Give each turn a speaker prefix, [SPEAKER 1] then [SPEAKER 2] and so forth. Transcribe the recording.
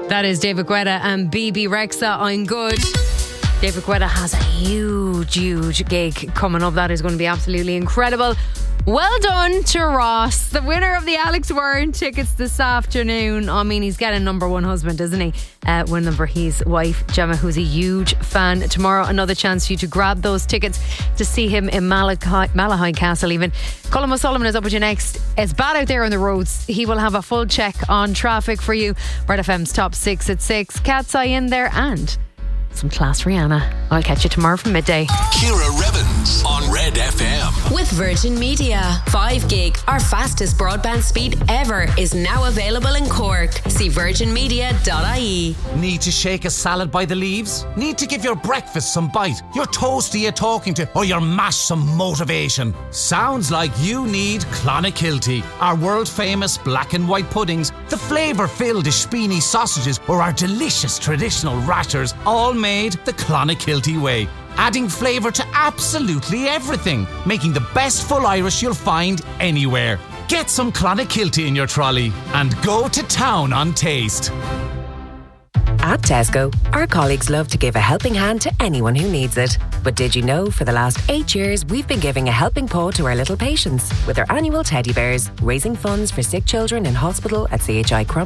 [SPEAKER 1] That is David Guetta and BB Rexa. I'm good. David Guetta has a huge gig coming up. That is going to be absolutely incredible. Well done to Ross, the winner of the Alex Byrne tickets this afternoon. I mean, he's getting number one husband, isn't he? Winning for his wife, Gemma, who's a huge fan. Tomorrow, another chance for you to grab those tickets to see him in Malahide Castle even. Colin O'Sullivan is up with you next. It's bad out there on the roads. He will have a full check on traffic for you. Red FM's Top 6 at 6. Cat's Eye in there and some class Rihanna. I'll catch you tomorrow from midday.
[SPEAKER 2] Ciara Revens on Red FM.
[SPEAKER 3] With Virgin Media. 5 gig, our fastest broadband speed ever, is now available in Cork. See virginmedia.ie.
[SPEAKER 4] Need to shake a salad by the leaves? Need to give your breakfast some bite? Your toasty you're talking to? Or your mash some motivation? Sounds like you need Clonakilty. Our world famous black and white puddings, the flavour-filled Ishpini sausages, or our delicious traditional rashers, all made the Clonakilty way. Adding flavour to absolutely everything, making the best full Irish you'll find anywhere. Get some Clonakilty in your trolley and go to town on taste.
[SPEAKER 5] At Tesco, our colleagues love to give a helping hand to anyone who needs it. But did you know for the last 8 years we've been giving a helping paw to our little patients with our annual teddy bears, raising funds for sick children in hospital at CHI Crumlin